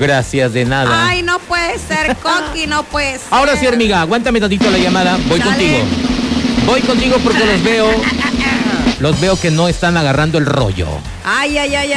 Gracias, de nada. Ay, no puede ser, Coqui, no puede ser. Ahora sí, hormiga, aguántame tantito la llamada. Voy Dale. contigo. Voy contigo porque los veo que no están agarrando el rollo. Ay, ay, ay, ay.